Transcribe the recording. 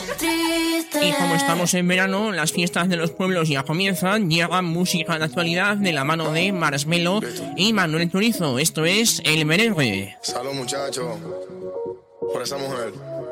Y como estamos en verano, las fiestas de los pueblos ya comienzan. Llega música de actualidad de la mano de Marshmello y Manuel Turizo. Esto es El Merengue. Salud, muchachos, por esa mujer.